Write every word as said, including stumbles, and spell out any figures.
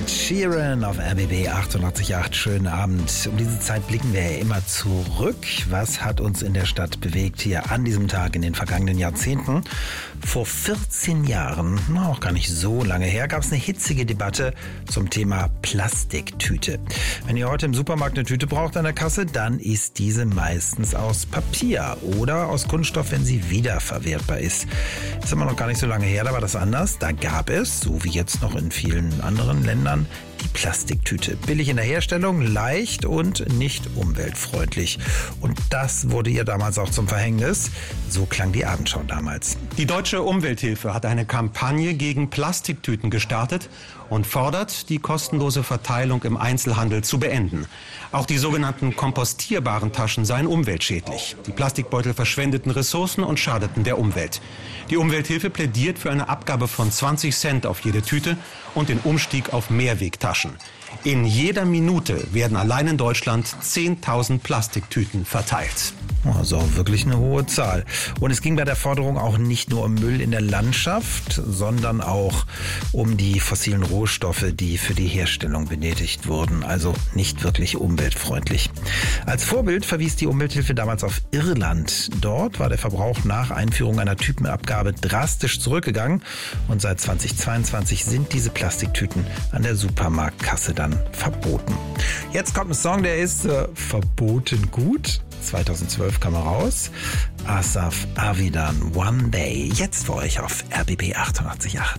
Ed Sheeran auf R B B achtundachtzig Komma acht. Schönen Abend. Um diese Zeit blicken wir ja immer zurück. Was hat uns in der Stadt bewegt hier an diesem Tag in den vergangenen Jahrzehnten? Vor vierzehn Jahren, na auch gar nicht so lange her, gab es eine hitzige Debatte zum Thema Plastiktüte. Wenn ihr heute im Supermarkt eine Tüte braucht an der Kasse, dann ist diese meistens aus Papier oder aus Kunststoff, wenn sie wiederverwertbar ist. Ist immer noch gar nicht so lange her, da war das anders. Da gab es, so wie jetzt noch in vielen anderen Ländern, die Plastiktüte. Billig in der Herstellung, leicht und nicht umweltfreundlich. Und das wurde ihr damals auch zum Verhängnis. So klang die Abendschau damals. Die Deutsche Umwelthilfe hat eine Kampagne gegen Plastiktüten gestartet und fordert, die kostenlose Verteilung im Einzelhandel zu beenden. Auch die sogenannten kompostierbaren Taschen seien umweltschädlich. Die Plastikbeutel verschwendeten Ressourcen und schadeten der Umwelt. Die Umwelthilfe plädiert für eine Abgabe von zwanzig Cent auf jede Tüte und den Umstieg auf Mehrwegtaschen. In jeder Minute werden allein in Deutschland zehntausend Plastiktüten verteilt. Also wirklich eine hohe Zahl. Und es ging bei der Forderung auch nicht nur um Müll in der Landschaft, sondern auch um die fossilen Rohstoffe, die für die Herstellung benötigt wurden. Also nicht wirklich umweltfreundlich. Als Vorbild verwies die Umwelthilfe damals auf Irland. Dort war der Verbrauch nach Einführung einer Typenabgabe drastisch zurückgegangen. Und seit zweitausendzweiundzwanzig sind diese Plastiktüten an der Supermarktkasse dann verboten. Jetzt kommt ein Song, der ist äh, verboten gut. zweitausendzwölf kam er raus. Asaf Avidan, One Day. Jetzt für euch auf R B B achtundachtzig Komma acht.